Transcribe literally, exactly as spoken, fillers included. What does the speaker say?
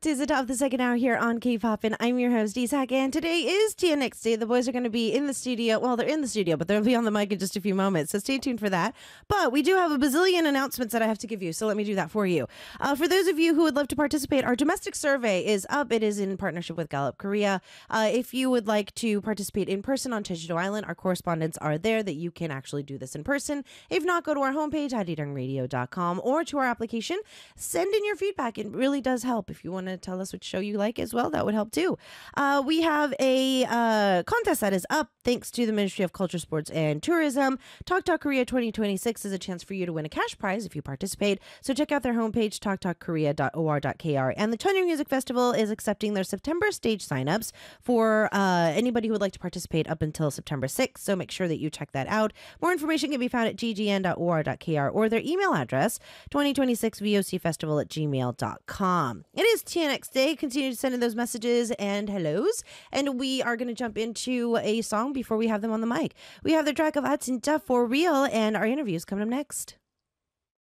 to the top of the second hour here on K-Pop, and I'm your host, Isak, and today is T N X Day. The boys are going to be in the studio. Well, they're in the studio, but they'll be on the mic in just a few moments, so stay tuned for that. But we do have a bazillion announcements that I have to give you, so let me do that for you. Uh, for those of you who would love to participate, our domestic survey is up. It is in partnership with Gallup Korea. Uh, if you would like to participate in person on Jeju-do Island, our correspondents are there that you can actually do this in person. If not, go to our homepage, harirang radio dot com, or to our application. Send in your feedback. It really does help. If you want to tell us which show you like as well, that would help too. Uh, we have a uh, contest that is up thanks to the Ministry of Culture, Sports, and Tourism. Talk Talk Korea twenty twenty-six is a chance for you to win a cash prize if you participate. So check out their homepage, talk talk korea dot o r dot k r. And the Cheonryung Music Festival is accepting their September stage signups for uh, anybody who would like to participate up until September sixth. So make sure that you check that out. More information can be found at g g n dot o r dot k r or their email address, twenty twenty-six V O C festival at gmail dot com. It is T N X Day. Continue to send in those messages and hellos. And we are going to jump into a song before we have them on the mic. We have the track of Ah Jincha For Real, and our interview is coming up next.